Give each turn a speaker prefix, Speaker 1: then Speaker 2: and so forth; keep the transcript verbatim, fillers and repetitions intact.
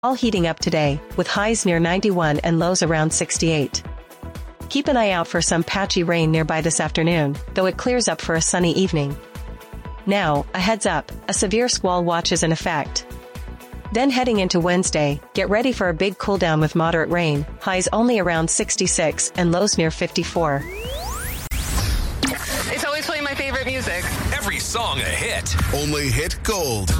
Speaker 1: All heating up today, with highs near ninety-one and lows around sixty-eight. Keep an eye out for some patchy rain nearby this afternoon, though it clears up for a sunny evening. Now, a heads up, a severe squall watch is in effect. Then heading into Wednesday, get ready for a big cool down with moderate rain, highs only around sixty-six and lows near fifty-four.
Speaker 2: It's always playing my favorite music.
Speaker 3: Every song a hit.
Speaker 4: Only hit gold.